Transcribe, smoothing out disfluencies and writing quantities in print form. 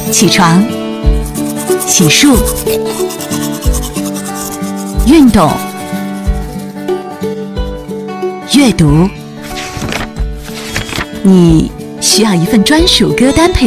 起床、洗漱、运动、阅读，你需要一份专属歌单配